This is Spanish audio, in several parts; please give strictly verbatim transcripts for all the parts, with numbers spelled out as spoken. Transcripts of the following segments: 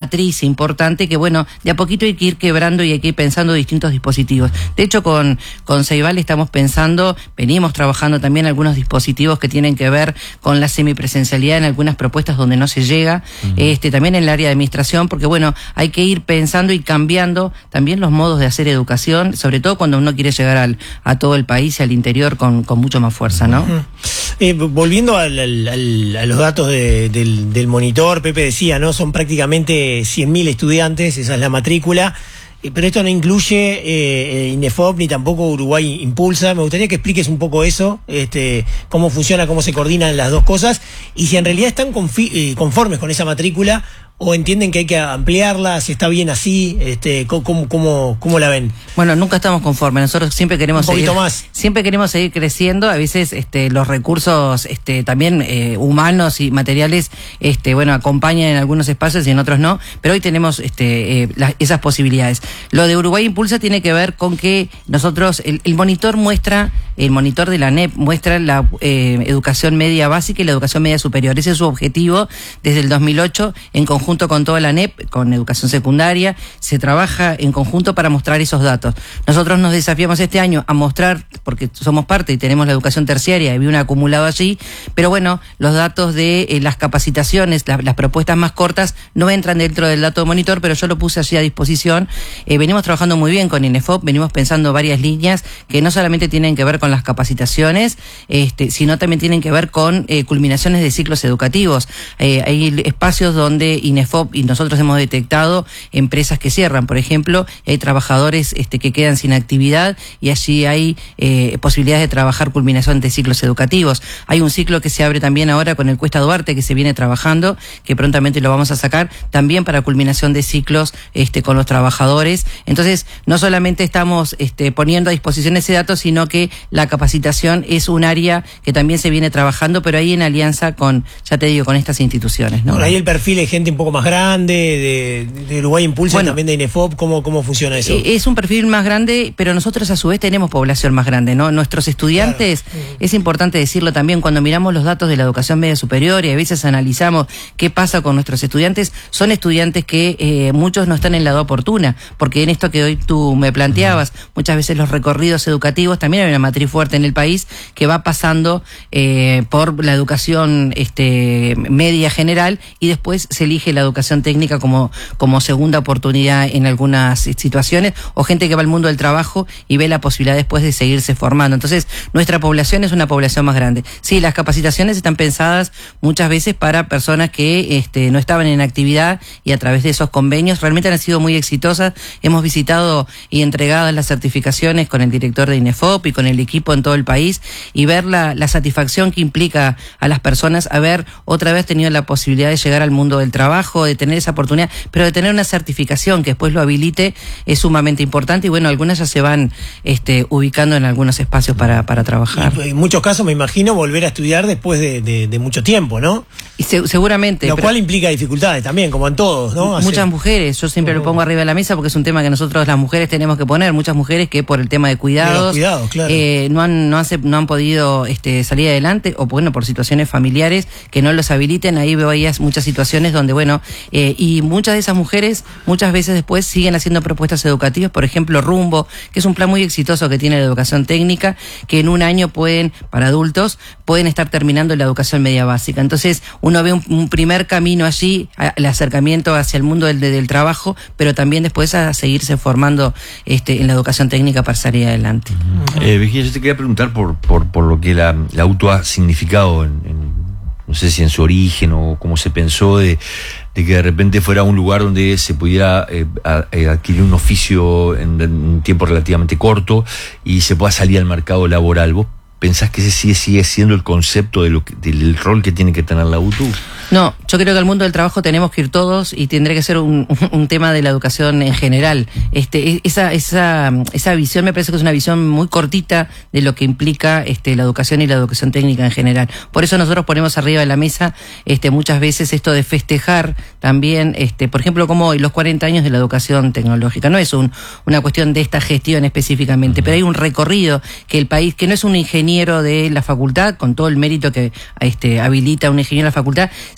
matriz importante que, bueno, de a poquito hay que ir quebrando y hay que ir pensando distintos dispositivos. De hecho, con, con Ceibal estamos pensando, venimos trabajando también algunos dispositivos que tienen que ver con la semipresencialidad en algunas propuestas donde no se llega, uh-huh. este también en el área de administración, porque, bueno, hay que ir pensando y cambiando también los modos de hacer educación, sobre todo cuando uno quiere llegar al, a todo el país y al interior con, con mucho más fuerza, ¿no? Uh-huh. Eh, volviendo al, al, al, a los datos de, del, del monitor, Pepe decía, ¿no? Son prácticamente cien mil estudiantes, esa es la matrícula, eh, pero esto no incluye eh, INEFOP ni tampoco Uruguay Impulsa. Me gustaría que expliques un poco eso, este, cómo funciona, cómo se coordinan las dos cosas, y si en realidad están confi- eh, conformes con esa matrícula o entienden que hay que ampliarla, si está bien así, este, ¿cómo, cómo, cómo la ven? Bueno, nunca estamos conformes, nosotros siempre queremos un poquito seguir, más. Siempre queremos seguir creciendo, a veces este, los recursos este, también eh, humanos y materiales, este, bueno, acompañan en algunos espacios y en otros no, pero hoy tenemos este, eh, las, esas posibilidades. Lo de Uruguay Impulsa tiene que ver con que nosotros, el, el monitor muestra, el monitor de la N E P muestra la eh, educación media básica y la educación media superior. Ese es su objetivo desde el dos mil ocho, en conjunto Junto con toda la N E P, con educación secundaria, se trabaja en conjunto para mostrar esos datos. Nosotros nos desafiamos este año a mostrar, porque somos parte y tenemos la educación terciaria y vi un acumulado allí, pero bueno, los datos de eh, las capacitaciones, la, las propuestas más cortas no entran dentro del dato de monitor, pero yo lo puse allí a disposición. Eh, venimos trabajando muy bien con INEFOP, venimos pensando varias líneas que no solamente tienen que ver con las capacitaciones, este, sino también tienen que ver con eh, culminaciones de ciclos educativos. Eh, hay espacios donde INEFOP y nosotros hemos detectado empresas que cierran, por ejemplo, hay trabajadores este, que quedan sin actividad y allí hay eh, posibilidades de trabajar culminación de ciclos educativos. Hay un ciclo que se abre también ahora con el Cuesta Duarte que se viene trabajando, que prontamente lo vamos a sacar, también para culminación de ciclos este, con los trabajadores. Entonces, no solamente estamos este, poniendo a disposición ese dato, sino que la capacitación es un área que también se viene trabajando, pero ahí en alianza con, ya te digo, con estas instituciones, ¿no? Bueno, ahí el perfil de gente un poco más grande, de, de Uruguay Impulsa, bueno, también de INEFOP, ¿cómo, cómo funciona eso? Es un perfil más grande, pero nosotros a su vez tenemos población más grande, ¿no? Nuestros estudiantes, claro. Es importante decirlo también, cuando miramos los datos de la educación media superior y a veces analizamos qué pasa con nuestros estudiantes, son estudiantes que eh, muchos no están en la edad oportuna, porque en esto que hoy tú me planteabas, uh-huh. muchas veces los recorridos educativos, también hay una matriz fuerte en el país que va pasando eh, por la educación este, media general y después se elige la educación técnica como, como segunda oportunidad en algunas situaciones, o gente que va al mundo del trabajo y ve la posibilidad después de seguirse formando. Entonces, nuestra población es una población más grande. Sí, las capacitaciones están pensadas muchas veces para personas que este, no estaban en actividad y a través de esos convenios realmente han sido muy exitosas. Hemos visitado y entregado las certificaciones con el director de INEFOP y con el equipo en todo el país y ver la, la satisfacción que implica a las personas haber otra vez tenido la posibilidad de llegar al mundo del trabajo, de tener esa oportunidad, pero de tener una certificación que después lo habilite es sumamente importante y bueno, algunas ya se van este, ubicando en algunos espacios para, para trabajar. Y en muchos casos me imagino volver a estudiar después de, de, de mucho tiempo, ¿no? Y se, seguramente. Lo cual implica dificultades también, como en todos, ¿no? Muchas Hace... mujeres, yo siempre uh-huh. lo pongo arriba de la mesa porque es un tema que nosotros las mujeres tenemos que poner, muchas mujeres que por el tema de cuidados, de cuidados claro. eh, no han no han, no han podido este, salir adelante o bueno, por situaciones familiares que no los habiliten. Ahí veo ahí muchas situaciones donde bueno, eh, y muchas de esas mujeres muchas veces después siguen haciendo propuestas educativas, por ejemplo Rumbo, que es un plan muy exitoso que tiene la educación técnica, que en un año pueden, para adultos, pueden estar terminando la educación media básica. Entonces uno ve un, un primer camino allí, el acercamiento hacia el mundo del, del trabajo, pero también después a seguirse formando este, en la educación técnica para salir adelante. Uh-huh. eh, Virginia, yo te quería preguntar por, por, por lo que la, la auto ha significado en, en no sé si en su origen o cómo se pensó de, de que de repente fuera un lugar donde se pudiera eh, a, eh, adquirir un oficio en, en un tiempo relativamente corto y se pueda salir al mercado laboral. ¿Vos pensás que ese sigue, sigue siendo el concepto de lo que, del rol que tiene que tener la U T U? No, yo creo que al mundo del trabajo tenemos que ir todos y tendría que ser un, un tema de la educación en general. Este, esa, esa, esa visión me parece que es una visión muy cortita de lo que implica este, la educación y la educación técnica en general. Por eso nosotros ponemos arriba de la mesa este, muchas veces esto de festejar también, este, por ejemplo, como hoy los cuarenta años de la educación tecnológica. No es un, una cuestión de esta gestión específicamente, pero hay un recorrido que el país, que no es un ingeniero de la facultad, con todo el mérito que este, habilita un ingeniero de la facultad,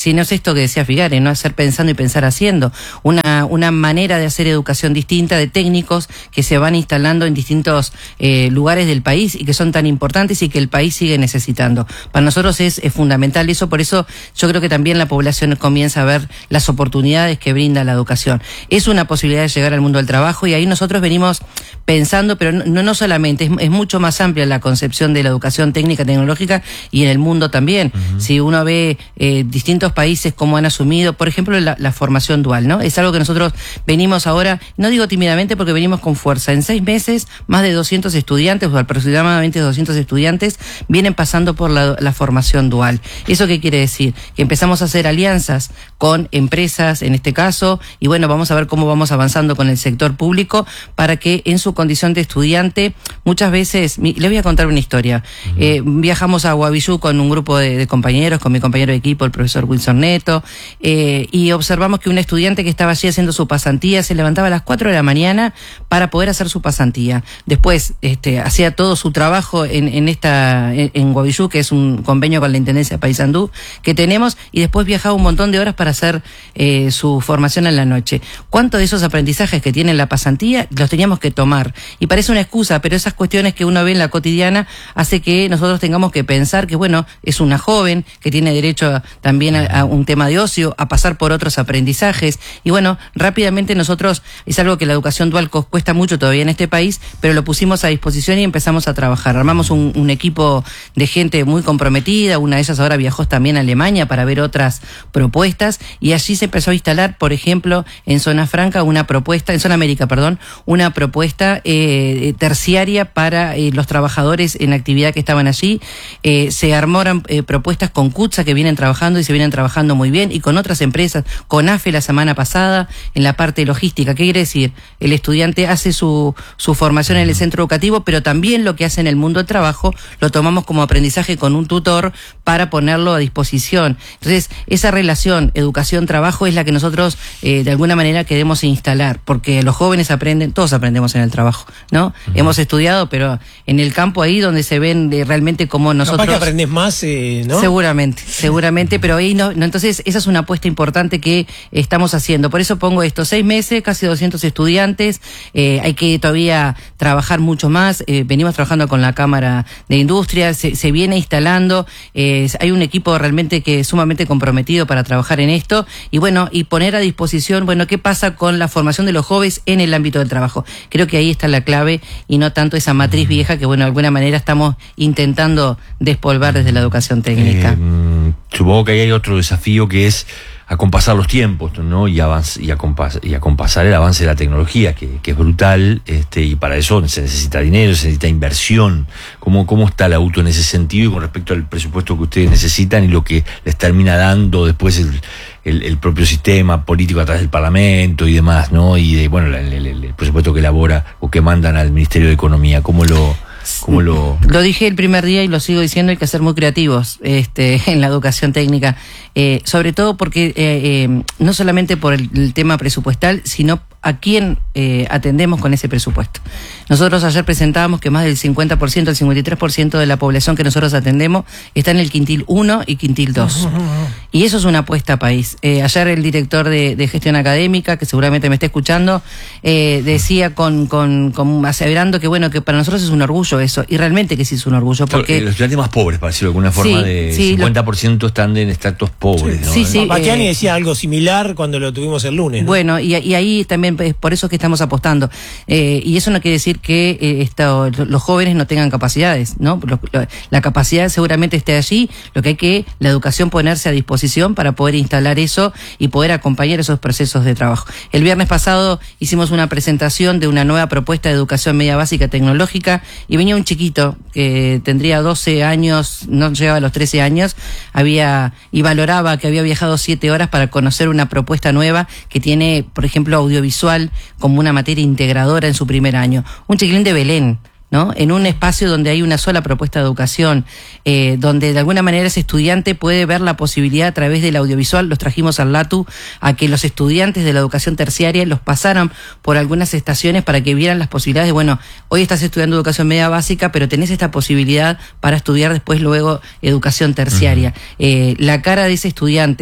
sino es esto que decía Figare, no hacer pensando y pensar haciendo, una, una manera de hacer educación distinta, de técnicos que se van instalando en distintos eh, lugares del país y que son tan importantes y que el país sigue necesitando. Para nosotros es, es fundamental eso, por eso yo creo que también la población comienza a ver las oportunidades que brinda la educación. Es una posibilidad de llegar al mundo del trabajo y ahí nosotros venimos pensando, pero no, no solamente, es, es mucho más amplia la concepción de la educación técnica, tecnológica y en el mundo también. Uh-huh. Si uno ve eh, distintos países cómo han asumido, por ejemplo, la, la formación dual, ¿no? Es algo que nosotros venimos ahora, no digo tímidamente porque venimos con fuerza. En seis meses, más de doscientos estudiantes, o aproximadamente doscientos estudiantes, vienen pasando por la, la formación dual. ¿Eso qué quiere decir? Que empezamos a hacer alianzas con empresas, en este caso, y bueno, vamos a ver cómo vamos avanzando con el sector público para que en su condición de estudiante, muchas veces, mi, les voy a contar una historia. Uh-huh. Eh, viajamos a Guavillú con un grupo de, de compañeros, con mi compañero de equipo, el profesor Wilson Neto, eh, y observamos que un estudiante que estaba allí haciendo su pasantía se levantaba a las cuatro de la mañana para poder hacer su pasantía. Después este, hacía todo su trabajo en, en esta en, en Guavillú, que es un convenio con la Intendencia de Paysandú que tenemos, y después viajaba un montón de horas para hacer eh, su formación en la noche. ¿Cuántos de esos aprendizajes que tiene la pasantía los teníamos que tomar? Y parece una excusa, pero esas cuestiones que uno ve en la cotidiana hace que nosotros tengamos que pensar que, bueno, es una joven que tiene derecho a, también a, a un tema de ocio, a pasar por otros aprendizajes. Y bueno, rápidamente nosotros, es algo que la educación dual cuesta mucho todavía en este país, pero lo pusimos a disposición y empezamos a trabajar. Armamos un, un equipo de gente muy comprometida, una de ellas ahora viajó también a Alemania para ver otras propuestas, y allí se empezó a instalar, por ejemplo, en Zona Franca, una propuesta, en Zona América, perdón, una propuesta eh, terciaria para eh, los trabajadores en actividad que estaban allí. Eh, se armaron eh, propuestas con CUTSA que vienen trabajando y se vienen trabajando muy bien, y con otras empresas, con AFE la semana pasada, en la parte logística. ¿Qué quiere decir? El estudiante hace su, su formación en el centro educativo, pero también lo que hace en el mundo del trabajo lo tomamos como aprendizaje con un tutor para ponerlo a disposición. Entonces, esa relación educación-trabajo es la que nosotros eh, de alguna manera queremos instalar, porque los jóvenes aprenden, todos aprendemos en el trabajo, ¿no? Uh-huh. Hemos estudiado, pero en el campo ahí donde se ven de realmente cómo nosotros... Capaz que aprendes más, eh, ¿no? Seguramente, seguramente, pero ahí no, no, entonces esa es una apuesta importante que estamos haciendo. Por eso pongo esto, seis meses, casi doscientos estudiantes, eh, hay que todavía trabajar mucho más, eh, venimos trabajando con la Cámara de Industria, se, se viene instalando, eh, hay un equipo realmente que es sumamente comprometido para trabajar en esto, y bueno, y poner a disposición, bueno, qué pasa con la formación de los jóvenes en el ámbito del trabajo. Creo que ahí está la clave, y no tanto esa matriz vieja que, bueno, de alguna manera estamos intentando despolvar desde la educación técnica. Eh, supongo que ahí hay otro desafío que es acompasar los tiempos, ¿no? Y, avanz, y, acompas, y acompasar el avance de la tecnología, que, que es brutal, este, y para eso se necesita dinero, se necesita inversión. ¿Cómo, cómo está el auto en ese sentido y con respecto al presupuesto que ustedes necesitan y lo que les termina dando después el, el, el propio sistema político a través del Parlamento y demás, ¿no? Y de, bueno, el, el, el presupuesto que elabora o que mandan al Ministerio de Economía, ¿cómo lo...? ¿Cómo lo... lo dije el primer día y lo sigo diciendo, hay que ser muy creativos este, en la educación técnica, eh, sobre todo porque eh, eh, no solamente por el, el tema presupuestal, sino a quién eh, atendemos con ese presupuesto. Nosotros ayer presentábamos que más del cincuenta por ciento, el cincuenta y tres por ciento de la población que nosotros atendemos está en el quintil uno y quintil dos. Y eso es una apuesta a país. Eh, ayer el director de, de gestión académica, que seguramente me está escuchando, eh, decía con, con, con aseverando que bueno, que para nosotros es un orgullo eso, y realmente que sí es un orgullo, porque... Los estudiantes más pobres, para decirlo de alguna forma, sí, de sí, cincuenta por ciento están en estratos pobres, sí, ¿no? Sí, sí. Paquiani eh, decía algo similar cuando lo tuvimos el lunes, ¿no? Bueno, y, y ahí también es por eso que estamos apostando. Eh, y eso no quiere decir que eh, esto, los jóvenes no tengan capacidades, ¿no? Lo, lo, la capacidad seguramente esté allí, lo que hay que, la educación ponerse a disposición para poder instalar eso y poder acompañar esos procesos de trabajo. El viernes pasado hicimos una presentación de una nueva propuesta de educación media básica tecnológica, y venía un chiquito que tendría doce años, no llegaba a los trece años, había y valoraba que había viajado siete horas para conocer una propuesta nueva que tiene, por ejemplo, audiovisual como una materia integradora en su primer año. Un chiquilín de Belén, ¿no? En un espacio donde hay una sola propuesta de educación, eh, donde de alguna manera ese estudiante puede ver la posibilidad a través del audiovisual. Los trajimos al LATU a que los estudiantes de la educación terciaria los pasaran por algunas estaciones para que vieran las posibilidades de, bueno, hoy estás estudiando educación media básica, pero tenés esta posibilidad para estudiar después luego educación terciaria. Uh-huh. Eh, la cara de ese estudiante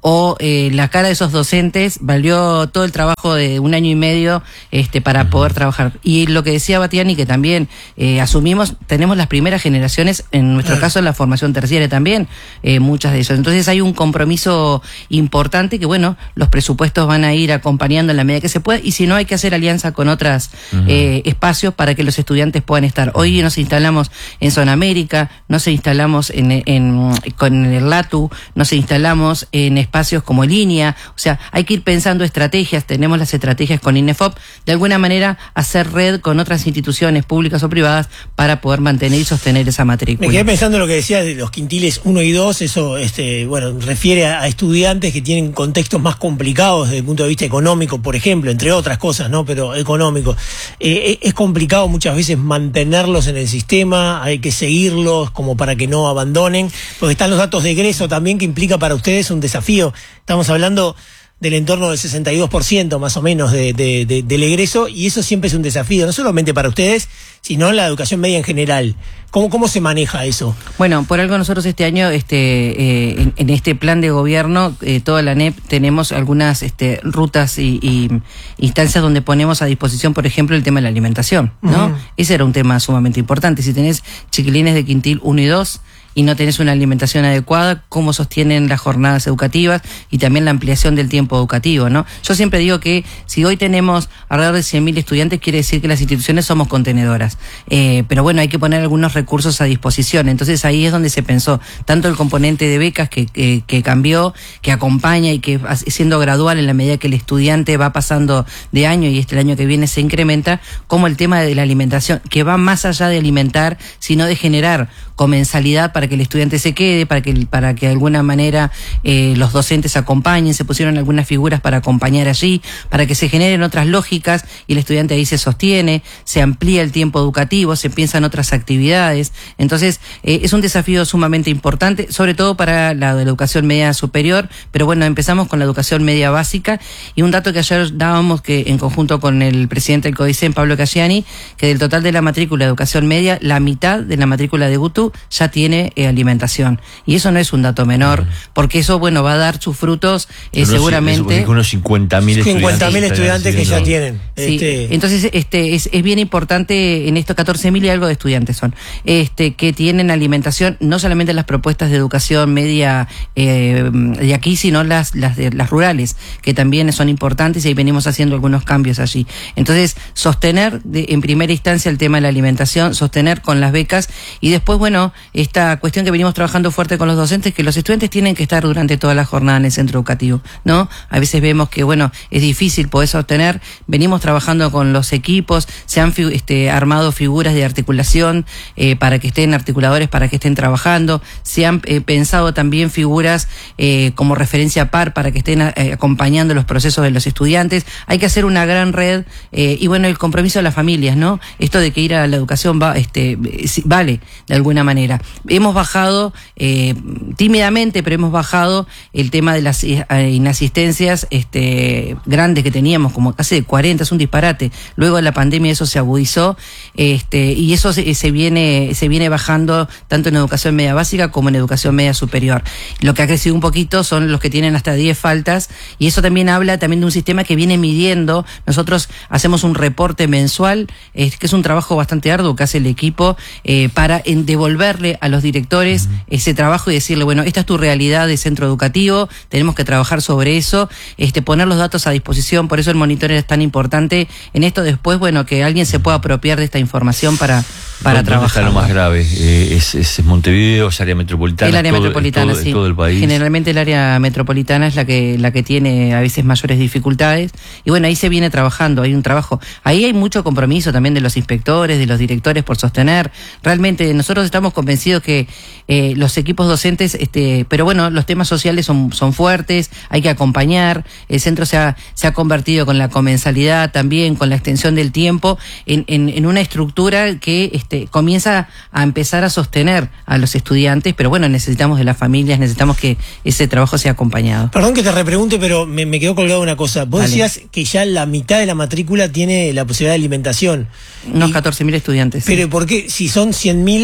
o eh, la cara de esos docentes valió todo el trabajo de un año y medio este, para uh-huh. poder trabajar. Y lo que decía Batiani, que también eh, asumimos, tenemos las primeras generaciones, en nuestro uh-huh. caso en la formación terciaria también, eh, muchas de ellas. Entonces hay un compromiso importante que, bueno, los presupuestos van a ir acompañando en la medida que se pueda, y si no hay que hacer alianza con otros uh-huh. eh, espacios para que los estudiantes puedan estar. Hoy nos instalamos en Zona América, nos instalamos en, en, con el LATU, nos instalamos en espacios como Línea, o sea, hay que ir pensando estrategias, tenemos las estrategias con INEFOP, de alguna manera hacer red con otras instituciones públicas o privadas para poder mantener y sostener esa matrícula. Me quedé pensando en lo que decías de los quintiles uno y dos, eso este, bueno, refiere a, a estudiantes que tienen contextos más complicados desde el punto de vista económico, por ejemplo, entre otras cosas, ¿no? Pero económico. Eh, es complicado muchas veces mantenerlos en el sistema, hay que seguirlos como para que no abandonen, porque están los datos de egreso también, que implica para ustedes un desafío. Estamos hablando del entorno del sesenta y dos por ciento más o menos de, de, de, del egreso, y eso siempre es un desafío, no solamente para ustedes, sino en la educación media en general. ¿Cómo, cómo se maneja eso? Bueno, por algo nosotros este año, este, eh, en, en este plan de gobierno, eh, toda la N E P, tenemos algunas este, rutas y, y instancias donde ponemos a disposición, por ejemplo, el tema de la alimentación, ¿no? Uh-huh. Ese era un tema sumamente importante. Si tenés chiquilines de quintil uno y dos, y no tenés una alimentación adecuada, cómo sostienen las jornadas educativas y también la ampliación del tiempo educativo, ¿no? Yo siempre digo que si hoy tenemos alrededor de cien mil estudiantes, quiere decir que las instituciones somos contenedoras. Eh, pero bueno, hay que poner algunos recursos a disposición. Entonces ahí es donde se pensó tanto el componente de becas que, que, que cambió, que acompaña y que siendo gradual en la medida que el estudiante va pasando de año y este el año que viene se incrementa, como el tema de la alimentación, que va más allá de alimentar, sino de generar comensalidad para que el estudiante se quede, para que para que de alguna manera eh, los docentes acompañen, se pusieron algunas figuras para acompañar allí, para que se generen otras lógicas y el estudiante ahí se sostiene, se amplía el tiempo educativo, se piensa en otras actividades. Entonces eh, es un desafío sumamente importante, sobre todo para la, la educación media superior, pero bueno, empezamos con la educación media básica, y un dato que ayer dábamos, que en conjunto con el presidente del CODICEN, Pablo Caggiani, que del total de la matrícula de educación media, la mitad de la matrícula de UTU ya tiene eh, alimentación, y eso no es un dato menor, porque eso, bueno, va a dar sus frutos eh, unos, seguramente. Es, unos cincuenta mil estudiantes, estudiantes que ya tienen. Sí. Este... Entonces, este es, es bien importante en estos catorce mil y algo de estudiantes son, este que tienen alimentación, no solamente las propuestas de educación media eh, de aquí, sino las las de las rurales, que también son importantes, y ahí venimos haciendo algunos cambios allí. Entonces, sostener de, en primera instancia el tema de la alimentación, sostener con las becas, y después, bueno, esta cuestión que venimos trabajando fuerte con los docentes, que los estudiantes tienen que estar durante toda la jornada en el centro educativo, ¿no? A veces vemos que, bueno, es difícil poder sostener, venimos trabajando con los equipos, se han este, armado figuras de articulación eh, para que estén articuladores, para que estén trabajando, se han eh, pensado también figuras eh, como referencia par para que estén eh, acompañando los procesos de los estudiantes. Hay que hacer una gran red eh, y bueno, el compromiso de las familias, ¿no? Esto de que ir a la educación va, este, vale de alguna manera. Hemos bajado eh, tímidamente, pero hemos bajado el tema de las eh, inasistencias este, grandes que teníamos, como casi de cuarenta, es un disparate. Luego de la pandemia eso se agudizó, este, y eso se, se viene se viene bajando tanto en educación media básica como en educación media superior. Lo que ha crecido un poquito son los que tienen hasta diez faltas, y eso también habla también de un sistema que viene midiendo. Nosotros hacemos un reporte mensual, eh, que es un trabajo bastante arduo que hace el equipo eh, para en devolverle a los directores uh-huh. ese trabajo y decirle, bueno, esta es tu realidad de centro educativo, tenemos que trabajar sobre eso, este, poner los datos a disposición. Por eso el monitoreo es tan importante en esto. Después, bueno, que alguien se pueda apropiar de esta información para, para ¿Dónde trabajar. está lo más grave? Eh, es, es Montevideo, es área metropolitana. El área todo, metropolitana, todo, sí. todo el país. Generalmente el área metropolitana es la que la que tiene a veces mayores dificultades, y bueno, ahí se viene trabajando, hay un trabajo. Ahí hay mucho compromiso también de los inspectores, de los directores por sostener. Realmente nosotros estamos convencidos que eh, los equipos docentes, este, pero bueno, los temas sociales son, son fuertes, hay que acompañar. El centro se ha, se ha convertido con la comensalidad también, con la extensión del tiempo, en, en, en una estructura que este, comienza a empezar a sostener a los estudiantes, pero bueno, necesitamos de las familias, necesitamos que ese trabajo sea acompañado. Perdón que te repregunte, pero me, me quedó colgado una cosa. Vos Dale. decías que ya la mitad de la matrícula tiene la posibilidad de alimentación. Unos catorce mil estudiantes. Pero sí. ¿por qué? Si son cien mil...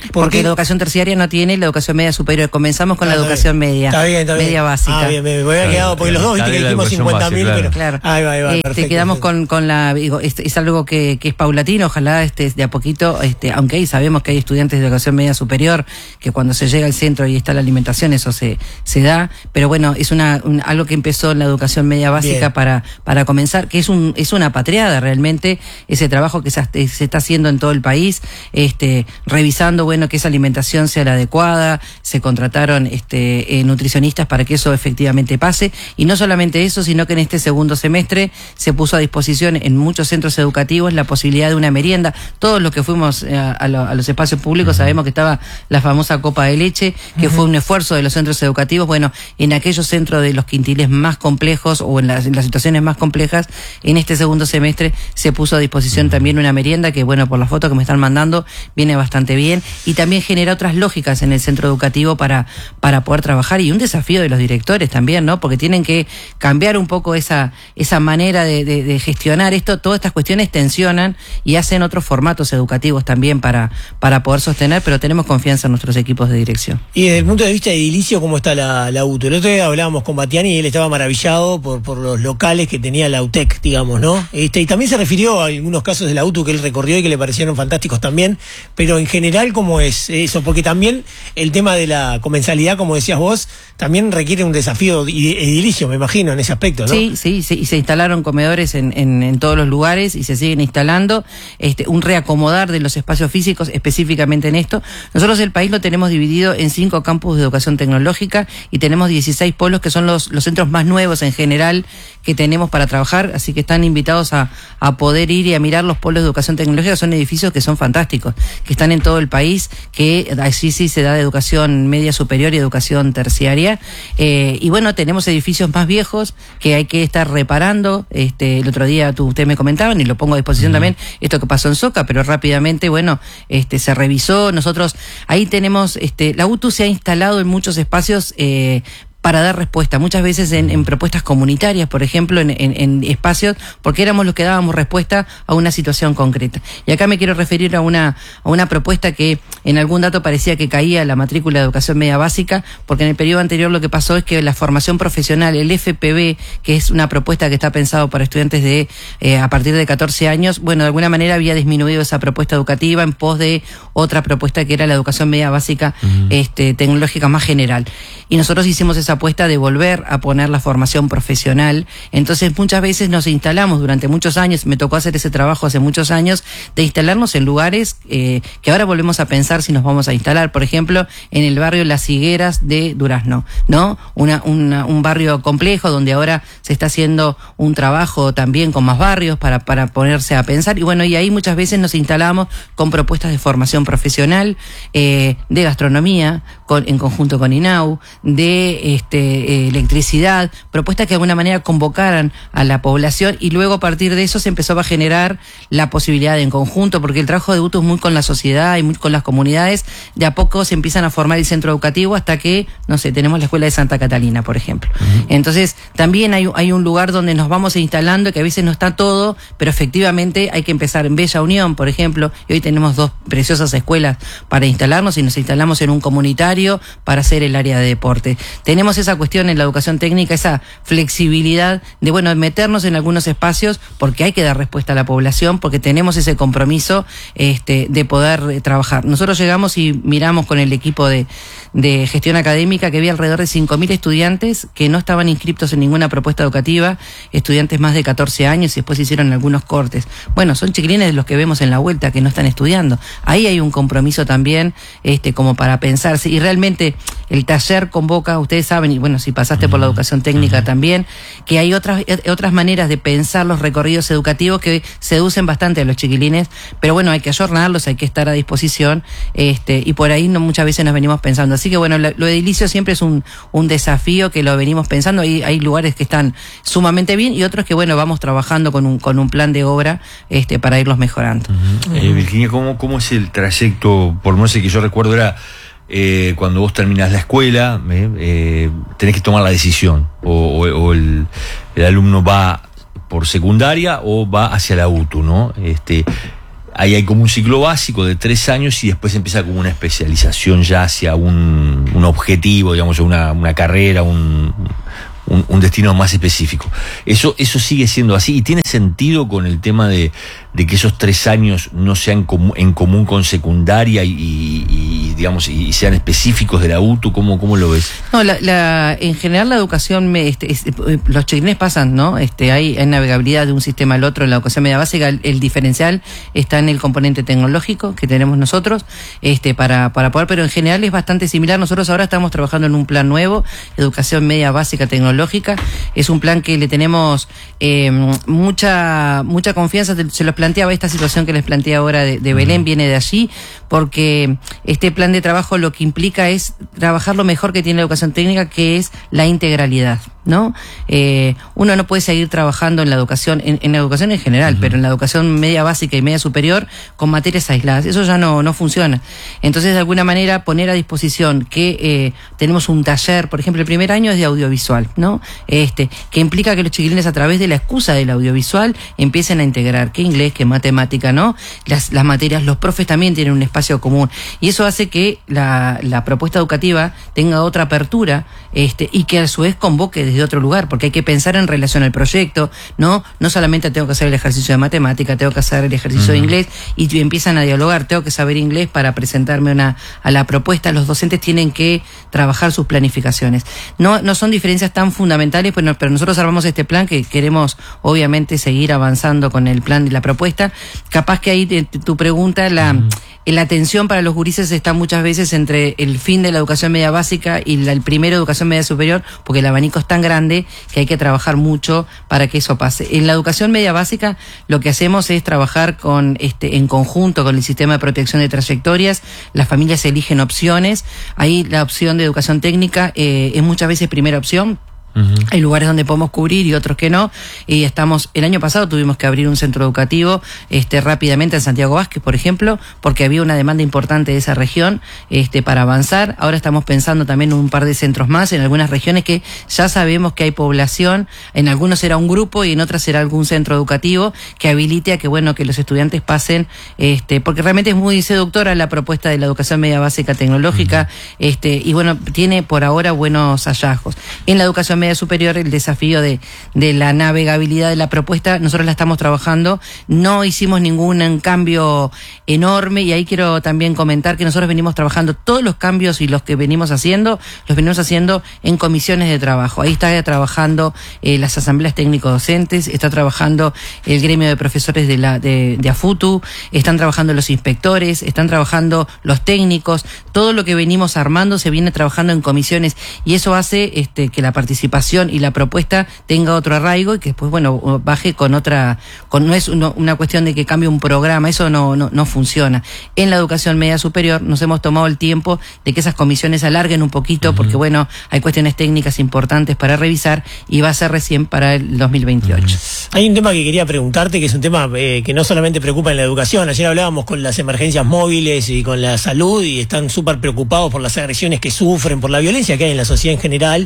Porque qué? la educación terciaria no tiene la educación media superior. Comenzamos con Ah, la está educación bien. media. Está bien, está bien. Media básica. Ah, bien, me, me había quedado, porque los dos, viste que dijimos cincuenta mil, pero... Claro. Ahí va, ahí va, Este, perfecto, quedamos perfecto. con, con la, digo, es, es algo que, que es paulatino, ojalá este, de a poquito, este, aunque ahí sabemos que hay estudiantes de educación media superior, que cuando se llega al centro y está la alimentación, eso se, se da, pero bueno, es una, un, algo que empezó en la educación media básica Bien. para, para comenzar, que es un, es una patriada realmente, ese trabajo que se, se está haciendo en todo el país, este, revisando, bueno, que esa alimentación sea la adecuada, se contrataron, este, eh, nutricionistas para que eso efectivamente pase, y no solamente eso, sino que en este segundo semestre se puso a disposición en muchos centros educativos la posibilidad de una merienda. Todos los que fuimos eh, a, lo, a los espacios públicos sabemos que estaba la famosa copa de leche, que uh-huh. fue un esfuerzo de los centros educativos. Bueno, en aquellos centros de los quintiles más complejos o en las, en las situaciones más complejas, en este segundo semestre se puso a disposición uh-huh. también una merienda que, bueno, por la foto que me están mandando, viene bastante bien, y también genera otras lógicas en el centro educativo para, para poder trabajar, y un desafío de los directores también, ¿no? Porque tienen que cambiar un poco esa, esa manera de, de, de gestionar esto. Todas estas cuestiones tensionan y hacen otros formatos educativos también para, para poder sostener, pero tenemos confianza en nuestros equipos de dirección. Y desde el punto de vista edilicio, ¿cómo está la, la U T U? El otro día hablábamos con Batiani y él estaba maravillado por, por los locales que tenía la U T E C, digamos, ¿no? Este, y también se refirió a algunos casos de la U T U que él recorrió y que le parecieron fantásticos también, pero en general, ¿cómo es eso? Porque también el tema de la comensalidad, como decías vos, también requiere un desafío edilicio, me imagino, en ese aspecto, ¿no? Sí, sí, sí, y se instalaron comedores en, en, en todos los lugares y se siguen instalando, este, un reacomodar de los espacios físicos específicamente en esto. Nosotros el país lo tenemos dividido en cinco campus de educación tecnológica y tenemos dieciséis polos que son los, los centros más nuevos en general que tenemos para trabajar, así que están invitados a, a poder ir y a mirar los polos de educación tecnológica. Son edificios que son fantásticos, que están en todo el país, que así sí se da de educación media superior y educación terciaria, eh, y bueno, tenemos edificios más viejos que hay que estar reparando. Este, el otro día tú, ustedes me comentaban, y lo pongo a disposición uh-huh. también, esto que pasó en Soca, pero rápidamente, bueno, este, se revisó. Nosotros ahí tenemos, este, la U T U se ha instalado en muchos espacios eh, para dar respuesta, muchas veces en, en propuestas comunitarias, por ejemplo, en, en, en espacios, porque éramos los que dábamos respuesta a una situación concreta. Y acá me quiero referir a una, a una propuesta que en algún dato parecía que caía la matrícula de educación media básica, porque en el periodo anterior lo que pasó es que la formación profesional, el F P B, que es una propuesta que está pensado para estudiantes de eh, a partir de catorce años, bueno, de alguna manera había disminuido esa propuesta educativa en pos de otra propuesta que era la educación media básica uh-huh. este, tecnológica más general. Y nosotros hicimos esa apuesta de volver a poner la formación profesional. Entonces muchas veces nos instalamos durante muchos años, me tocó hacer ese trabajo hace muchos años, de instalarnos en lugares eh, que ahora volvemos a pensar si nos vamos a instalar. Por ejemplo, en el barrio Las Higueras de Durazno, ¿no? Una, una, un barrio complejo donde ahora se está haciendo un trabajo también con más barrios para, para ponerse a pensar. Y bueno, y ahí muchas veces nos instalamos con propuestas de formación profesional, eh, de gastronomía, con, en conjunto con INAU, de este, eh, electricidad, propuestas que de alguna manera convocaran a la población, y luego a partir de eso se empezó a generar la posibilidad de en conjunto, porque el trabajo de U T U es muy con la sociedad y muy con las comunidades. De a poco se empiezan a formar el centro educativo hasta que, no sé, tenemos la escuela de Santa Catalina, por ejemplo. Uh-huh. Entonces también hay, hay un lugar donde nos vamos instalando, que a veces no está todo, pero efectivamente hay que empezar en Bella Unión, por ejemplo, y hoy tenemos dos preciosas escuelas para instalarnos, y nos instalamos en un comunitario para hacer el área de deporte. Tenemos esa cuestión en la educación técnica, esa flexibilidad de, bueno, meternos en algunos espacios porque hay que dar respuesta a la población, porque tenemos ese compromiso este, de poder eh, trabajar. Nosotros llegamos y miramos con el equipo de, de gestión académica que había alrededor de cinco mil estudiantes que no estaban inscriptos en ninguna propuesta educativa, estudiantes más de catorce años, y después hicieron algunos cortes. Bueno, son chiquilines de los que vemos en la vuelta que no están estudiando. Ahí hay un compromiso también este, como para pensarse, y realmente el taller convoca, ustedes saben, y bueno, si pasaste por la educación técnica uh-huh. también, que hay otras otras maneras de pensar los recorridos educativos que seducen bastante a los chiquilines, pero bueno, hay que ayornarlos, hay que estar a disposición, este, y por ahí no muchas veces nos venimos pensando. Así que bueno, lo, lo edilicio siempre es un, un desafío que lo venimos pensando. Hay, hay lugares que están sumamente bien y otros que bueno, vamos trabajando con un, con un plan de obra este, para irlos mejorando. Uh-huh. eh, Virginia, ¿cómo, ¿cómo es el trayecto? Por no sé, que yo recuerdo era Eh, cuando vos terminás la escuela, eh, eh, tenés que tomar la decisión, o, o, o el, el alumno va por secundaria o va hacia la U T U, ¿no? Este, ahí hay como un ciclo básico de tres años y después empieza como una especialización ya hacia un, un objetivo, digamos, una, una carrera, un, un, un destino más específico. Eso, eso sigue siendo así y tiene sentido con el tema de, de que esos tres años no sean comu, en común con secundaria y, y, y digamos y sean específicos de la U T U. ¿Cómo, cómo lo ves? No, la, la, en general la educación, este, es, los chiquilines pasan, ¿no? Este, hay, hay navegabilidad de un sistema al otro en la educación media básica. El, el diferencial está en el componente tecnológico que tenemos nosotros, este, para, para poder, pero en general es bastante similar. Nosotros ahora estamos trabajando en un plan nuevo, educación media básica tecnológica. Es un plan que le tenemos eh, mucha, mucha confianza. Se los planteaba esta situación que les planteé ahora de, de Belén, viene de allí, porque este plan de trabajo lo que implica es trabajar lo mejor que tiene la educación técnica, que es la integralidad, ¿no? Eh, uno no puede seguir trabajando en la educación, en, en la educación en general, uh-huh. pero en la educación media básica y media superior con materias aisladas. Eso ya no, no funciona. Entonces, de alguna manera, poner a disposición que eh, tenemos un taller, por ejemplo, el primer año es de audiovisual, ¿no? Este, que implica que los chiquilines, a través de la excusa del audiovisual, empiecen a integrar que inglés, que matemática, ¿no? Las, las materias, los profes también tienen un espacio común. Y eso hace que la, la propuesta educativa tenga otra apertura, este, y que a su vez convoque desde otro lugar, porque hay que pensar en relación al proyecto, ¿no? No solamente tengo que hacer el ejercicio de matemática, tengo que hacer el ejercicio uh-huh. de inglés, y empiezan a dialogar, tengo que saber inglés para presentarme una, a la propuesta. Los docentes tienen que trabajar sus planificaciones. No, no son diferencias tan fundamentales, pero, pero nosotros armamos este plan que queremos, obviamente, seguir avanzando con el plan de la propuesta. Capaz que ahí te, tu pregunta, la... Uh-huh. La atención para los gurises está muchas veces entre el fin de la educación media básica y la el primero educación media superior, porque el abanico es tan grande que hay que trabajar mucho para que eso pase. En la educación media básica lo que hacemos es trabajar con este en conjunto con el sistema de protección de trayectorias. Las familias eligen opciones. Ahí la opción de educación técnica eh, es muchas veces primera opción. Uh-huh. Hay lugares donde podemos cubrir y otros que no, y estamos, el año pasado tuvimos que abrir un centro educativo este rápidamente en Santiago Vázquez, por ejemplo, porque había una demanda importante de esa región este para avanzar. Ahora estamos pensando también en un par de centros más en algunas regiones que ya sabemos que hay población, en algunos será un grupo y en otras será algún centro educativo que habilite a que bueno que los estudiantes pasen, este porque realmente es muy seductora la propuesta de la educación media básica tecnológica, uh-huh. este y bueno, tiene por ahora buenos hallazgos. En la educación media superior, el desafío de, de la navegabilidad de la propuesta, nosotros la estamos trabajando, no hicimos ningún cambio enorme, y ahí quiero también comentar que nosotros venimos trabajando todos los cambios y los que venimos haciendo, los venimos haciendo en comisiones de trabajo. Ahí está trabajando eh, las asambleas técnico-docentes, está trabajando el gremio de profesores de la de, de AFUTU, están trabajando los inspectores, están trabajando los técnicos, todo lo que venimos armando se viene trabajando en comisiones, y eso hace este que la participación y la propuesta tenga otro arraigo y que después, bueno, baje con otra, con no es uno, una cuestión de que cambie un programa, eso no, no, no funciona. En la educación media superior nos hemos tomado el tiempo de que esas comisiones alarguen un poquito, uh-huh. porque bueno, hay cuestiones técnicas importantes para revisar y va a ser recién para el dos mil veintiocho. Uh-huh. Hay un tema que quería preguntarte, que es un tema eh, que no solamente preocupa en la educación. Ayer hablábamos con las emergencias móviles y con la salud, y están súper preocupados por las agresiones que sufren, por la violencia que hay en la sociedad en general.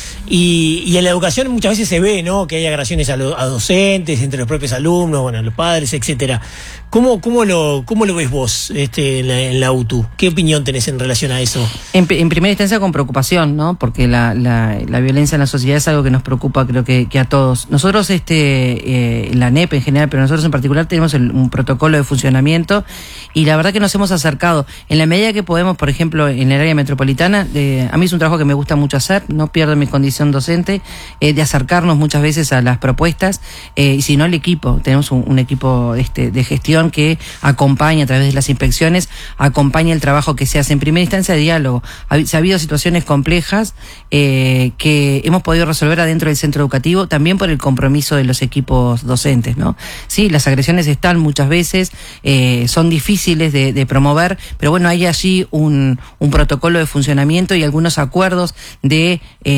Y, y en la educación muchas veces se ve, ¿no?, que hay agresiones a, lo, a docentes, entre los propios alumnos, bueno, a los padres, etcétera. ¿Cómo, cómo, lo, ¿Cómo lo ves vos este, en, la, en la U T U? ¿Qué opinión tenés en relación a eso? En, en primera instancia con preocupación, ¿no? Porque la, la, la violencia en la sociedad es algo que nos preocupa, creo que, que a todos. Nosotros, este, eh, la N E P en general, pero nosotros en particular tenemos el, un protocolo de funcionamiento, y la verdad que nos hemos acercado en la medida que podemos, por ejemplo, en el área metropolitana. Eh, a mí es un trabajo que me gusta mucho hacer, no pierdo mi condición docente, eh, de acercarnos muchas veces a las propuestas, eh, y si no el equipo, tenemos un, un equipo este, de gestión que acompaña a través de las inspecciones, acompaña el trabajo que se hace en primera instancia de diálogo. Ha, ha habido situaciones complejas eh, que hemos podido resolver adentro del centro educativo, también por el compromiso de los equipos docentes, ¿no? Sí, las agresiones están muchas veces, eh, son difíciles de, de promover, pero bueno, hay allí un, un protocolo de funcionamiento y algunos acuerdos de, eh, no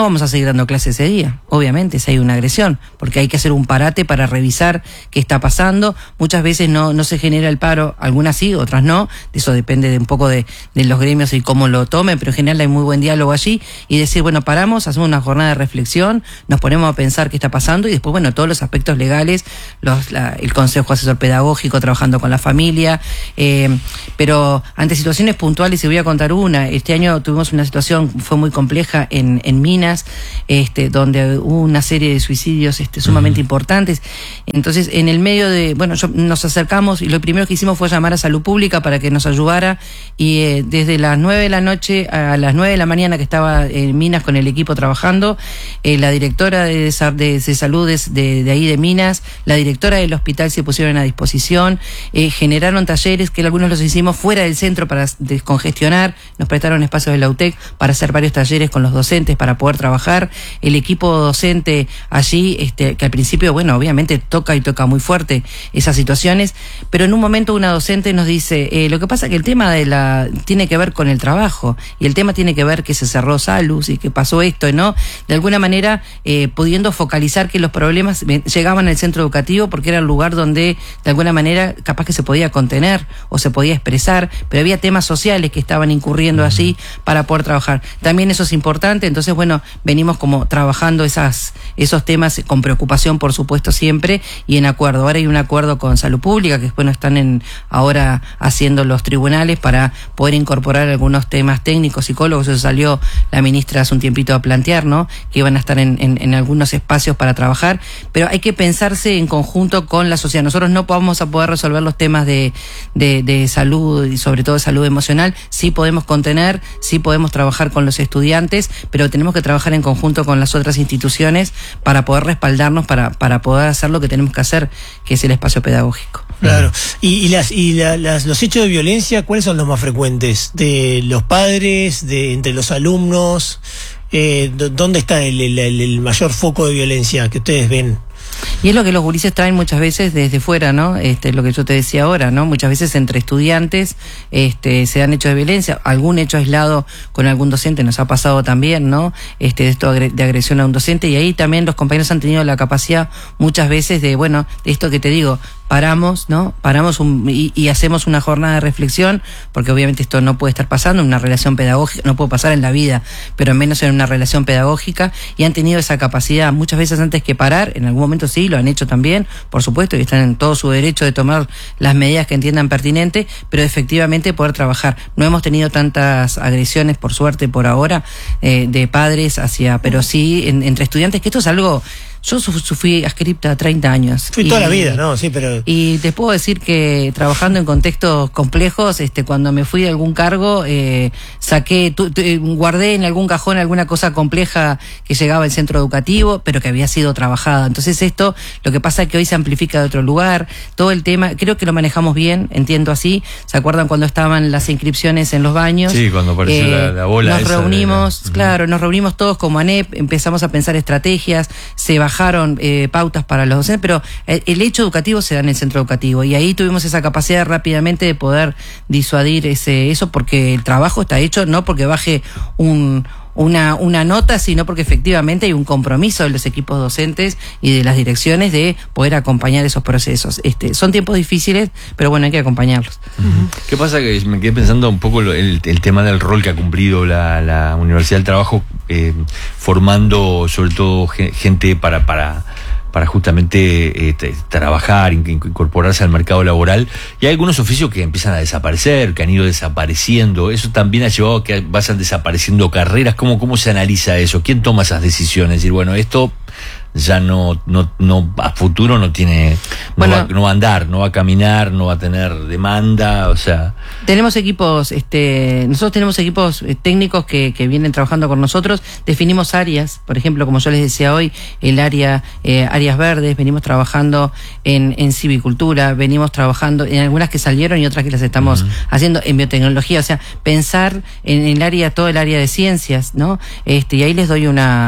no vamos a seguir dando clases ese día, obviamente, si hay una agresión, porque hay que hacer un parate para revisar qué está pasando. Muchas veces no, no se genera el paro, algunas sí, otras no, eso depende de un poco de, de los gremios y cómo lo tomen, pero en general hay muy buen diálogo allí, y decir, bueno, paramos, hacemos una jornada de reflexión, nos ponemos a pensar qué está pasando, y después, bueno, todos los aspectos legales, los, la, el consejo asesor pedagógico, trabajando con la familia, eh, pero ante situaciones puntuales, y voy a contar una, este año tuvimos una situación, fue muy compleja en, en Minas, este, donde hubo una serie de suicidios este, sumamente uh-huh. importantes. Entonces, en el medio de, bueno, yo, nos acercamos, y lo primero que hicimos fue llamar a Salud Pública para que nos ayudara, y eh, desde las nueve de la noche a las nueve de la mañana que estaba en Minas con el equipo trabajando, eh, la directora de, de, de salud de, de ahí de Minas, la directora del hospital se pusieron a disposición, eh, generaron talleres que algunos los hicimos fuera del centro para descongestionar, nos prestaron espacios de la U T E C para hacer varios talleres con los docentes para poder trabajar, el equipo docente allí, este, que al principio, bueno, obviamente toca y toca muy fuerte esas situaciones, pero en un momento una docente nos dice, eh, lo que pasa que el tema de la tiene que ver con el trabajo, y el tema tiene que ver que se cerró Salus y que pasó esto, ¿no? De alguna manera, eh, pudiendo focalizar que los problemas llegaban al centro educativo porque era el lugar donde, de alguna manera, capaz que se podía contener o se podía expresar, pero había temas sociales que estaban incurriendo allí para poder trabajar. También eso es importante, entonces, bueno, venimos como trabajando esas, esos temas con preocupación, por supuesto, siempre, y en acuerdo. Ahora hay un acuerdo con Salud Pública, que bueno, están en, ahora haciendo los tribunales para poder incorporar algunos temas técnicos, psicólogos. Eso salió la ministra hace un tiempito a plantear, ¿no? Que iban a estar en, en, en algunos espacios para trabajar, pero hay que pensarse en conjunto con la sociedad. Nosotros no vamos a poder resolver los temas de, de, de salud, y sobre todo de salud emocional. Sí podemos contener, sí podemos trabajar con los estudiantes, pero tenemos que trabajar en conjunto con las otras instituciones para poder respaldarnos, para, para poder hacer lo que tenemos que hacer, que es el espacio pedagógico. Claro. Y, y, las, y la, las, los hechos de violencia, ¿cuáles son los más frecuentes? ¿De los padres, de entre los alumnos? Eh, ¿Dónde está el, el, el mayor foco de violencia que ustedes ven? Y es lo que los gurises traen muchas veces desde fuera, ¿no? Este, lo que yo te decía ahora, ¿no? Muchas veces entre estudiantes este, se dan hechos de violencia, algún hecho aislado con algún docente nos ha pasado también, ¿no? Este, esto de agresión a un docente, y ahí también los compañeros han tenido la capacidad muchas veces de, bueno, de esto que te digo, paramos, ¿no? Paramos un, y, y hacemos una jornada de reflexión, porque obviamente esto no puede estar pasando en una relación pedagógica, no puede pasar en la vida, pero menos en una relación pedagógica, y han tenido esa capacidad muchas veces antes que parar, en algún momento sí, lo han hecho también, por supuesto, y están en todo su derecho de tomar las medidas que entiendan pertinentes, pero efectivamente poder trabajar. No hemos tenido tantas agresiones, por suerte, por ahora, eh, de padres hacia, pero sí en, entre estudiantes, que esto es algo... Yo fui adscripta treinta años. Fui toda la vida, ¿no? Sí, pero... Y te puedo decir que trabajando en contextos complejos, este, cuando me fui de algún cargo, eh, saqué, tu, tu, guardé en algún cajón alguna cosa compleja que llegaba al centro educativo, pero que había sido trabajada. Entonces esto, lo que pasa es que hoy se amplifica de otro lugar, todo el tema, creo que lo manejamos bien, entiendo así. ¿Se acuerdan cuando estaban las inscripciones en los baños? Sí, cuando apareció eh, la, la bola. Nos esa reunimos, de la... claro, nos reunimos todos como ANEP, empezamos a pensar estrategias, se bajaron bajaron eh, pautas para los docentes, pero el, el hecho educativo se da en el centro educativo, y ahí tuvimos esa capacidad rápidamente de poder disuadir ese eso, porque el trabajo está hecho no porque baje un una una nota, sino porque efectivamente hay un compromiso de los equipos docentes y de las direcciones de poder acompañar esos procesos. Este, son tiempos difíciles, pero bueno, hay que acompañarlos. Uh-huh. ¿Qué pasa? Que me quedé pensando un poco lo, el, el tema del rol que ha cumplido la, la Universidad del Trabajo, eh, formando sobre todo gente para para para justamente eh, trabajar, incorporarse al mercado laboral, y hay algunos oficios que empiezan a desaparecer, que han ido desapareciendo. Eso también ha llevado a que vayan desapareciendo carreras. ¿Cómo, cómo se analiza eso? ¿Quién toma esas decisiones? Es decir, bueno, esto ya no, no, no, a futuro no tiene, no, bueno, va, no va a andar, no va a caminar, no va a tener demanda, o sea. Tenemos equipos, este, nosotros tenemos equipos técnicos que, que vienen trabajando con nosotros, definimos áreas, por ejemplo, como yo les decía hoy, el área, eh, áreas verdes, venimos trabajando en, en civicultura, venimos trabajando en algunas que salieron y otras que las estamos uh-huh. haciendo en biotecnología, o sea, pensar en el área, todo el área de ciencias, ¿no? Este, y ahí les doy una,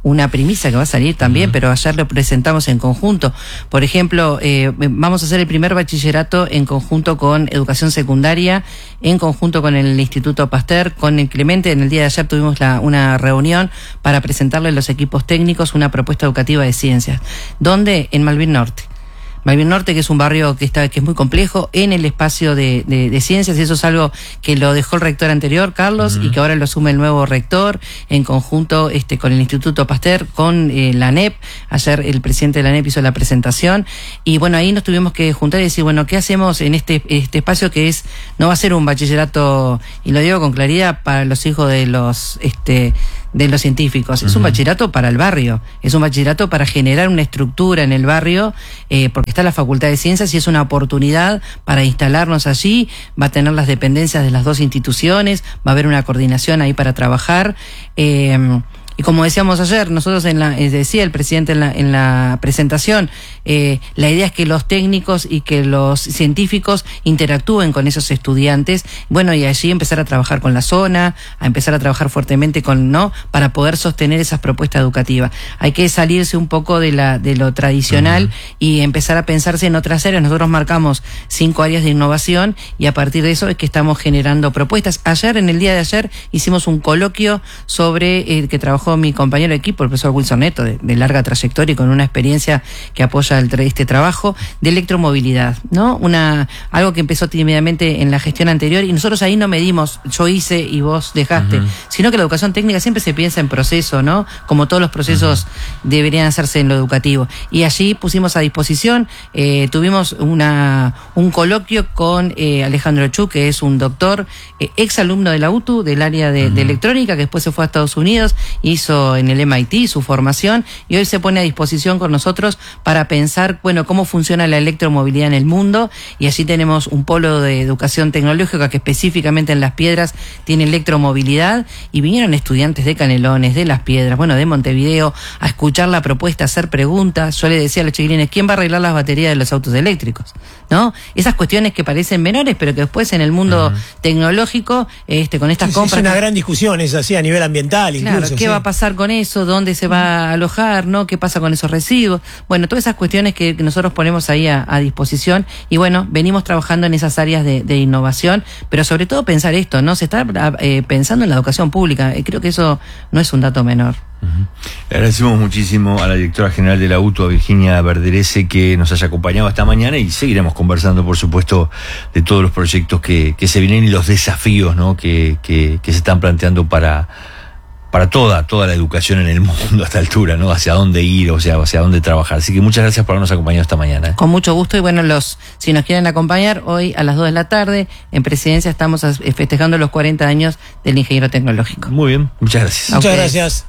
una primicia que va a salir también, uh-huh. pero ayer lo presentamos en conjunto. Por ejemplo, eh, vamos a hacer el primer bachillerato en conjunto con educación secundaria, en conjunto con el Instituto Pasteur, con el Clemente. En el día de ayer tuvimos la, una reunión para presentarle a los equipos técnicos una propuesta educativa de ciencias. ¿Dónde? En Malvin Norte. Malvin Norte, que es un barrio que está que es muy complejo en el espacio de, de, de ciencias, y eso es algo que lo dejó el rector anterior, Carlos, uh-huh. y que ahora lo asume el nuevo rector en conjunto este con el Instituto Pasteur, con eh, la A N E P. Ayer el presidente de la A N E P hizo la presentación y bueno, ahí nos tuvimos que juntar y decir, bueno, ¿qué hacemos en este este espacio que es no va a ser un bachillerato, y lo digo con claridad, para los hijos de los este de los científicos, es uh-huh. un bachillerato para el barrio, es un bachillerato para generar una estructura en el barrio, eh, porque está la Facultad de Ciencias y es una oportunidad para instalarnos allí, va a tener las dependencias de las dos instituciones, va a haber una coordinación ahí para trabajar, eh, y como decíamos ayer, nosotros en la, eh, decía el presidente en la, en la presentación, eh, la idea es que los técnicos y que los científicos interactúen con esos estudiantes, bueno, y allí empezar a trabajar con la zona, a empezar a trabajar fuertemente con, ¿no? Para poder sostener esas propuestas educativas. Hay que salirse un poco de la, de lo tradicional uh-huh. y empezar a pensarse en otras áreas. Nosotros marcamos cinco áreas de innovación y a partir de eso es que estamos generando propuestas. Ayer, en el día de ayer, hicimos un coloquio sobre, eh, que trabajó mi compañero de equipo, el profesor Wilson Neto, de, de larga trayectoria y con una experiencia que apoya el, este trabajo, de electromovilidad, ¿no? Una, algo que empezó tímidamente en la gestión anterior y nosotros ahí no medimos, yo hice y vos dejaste, uh-huh. sino que la educación técnica siempre se piensa en proceso, ¿no? Como todos los procesos uh-huh. deberían hacerse en lo educativo. Y allí pusimos a disposición, eh, tuvimos una un coloquio con eh, Alejandro Chu, que es un doctor, eh, ex alumno de la U T U, del área de, uh-huh. de electrónica, que después se fue a Estados Unidos, hizo en el M I T su formación y hoy se pone a disposición con nosotros para pensar, bueno, cómo funciona la electromovilidad en el mundo, y allí tenemos un polo de educación tecnológica que específicamente en Las Piedras tiene electromovilidad, y vinieron estudiantes de Canelones, de Las Piedras, bueno, de Montevideo, a escuchar la propuesta, a hacer preguntas. Yo le decía a los chiquilines, ¿quién va a arreglar las baterías de los autos eléctricos? ¿No? Esas cuestiones que parecen menores, pero que después en el mundo uh-huh. tecnológico, este, con estas sí, compras... Es una gran discusión, es así a nivel ambiental incluso. Claro, ¿qué sí. va a pasar con eso? ¿Dónde se va a alojar? ¿No? ¿Qué pasa con esos residuos? Bueno, todas esas cuestiones que nosotros ponemos ahí a, a disposición, y bueno, venimos trabajando en esas áreas de, de innovación, pero sobre todo pensar esto, ¿no? Se está eh, pensando en la educación pública, eh, creo que eso no es un dato menor. Uh-huh. Le agradecemos muchísimo a la directora general de la U T U, a Virginia Verderese, que nos haya acompañado esta mañana, y seguiremos conversando, por supuesto, de todos los proyectos que, que se vienen y los desafíos, ¿no? que, que, que se están planteando para para toda, toda la educación en el mundo a esta altura, ¿no? Hacia dónde ir, o sea, hacia dónde trabajar. Así que muchas gracias por habernos acompañado esta mañana, ¿eh? Con mucho gusto, y bueno, los si nos quieren acompañar, hoy a las dos de la tarde, en Presidencia estamos festejando los cuarenta años del ingeniero tecnológico. Muy bien, muchas gracias. Muchas gracias.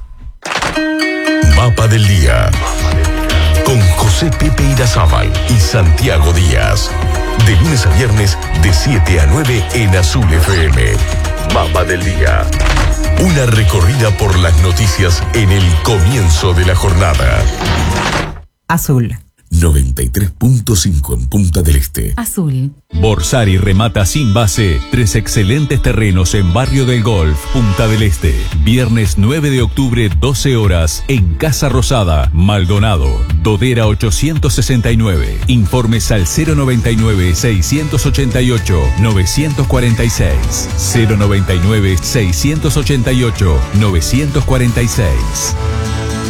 Mapa del Día, con José Pepe Irazábal y Santiago Díaz. De lunes a viernes, de siete a nueve en Azul F M. Mapa del Día. Una recorrida por las noticias en el comienzo de la jornada. Azul. noventa y tres punto cinco en Punta del Este. Azul. Borsari remata sin base tres excelentes terrenos en Barrio del Golf, Punta del Este. Viernes nueve de octubre, doce horas, en Casa Rosada, Maldonado. Dodera ochocientos sesenta y nueve. Informes al cero noventa y nueve, seiscientos ochenta y ocho, novecientos cuarenta y seis. cero noventa y nueve, seiscientos ochenta y ocho, novecientos cuarenta y seis.